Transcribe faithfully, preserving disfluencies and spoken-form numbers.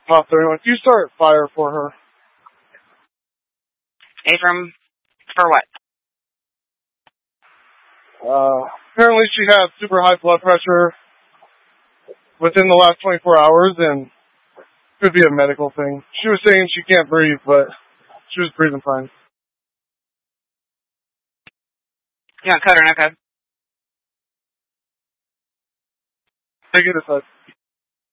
Pop thirty-one. If you start fire for her. Abram, for what? Uh, apparently she has super high blood pressure within the last twenty-four hours, and could be a medical thing. She was saying she can't breathe, but she was breathing fine. You want code or no code? Take it aside.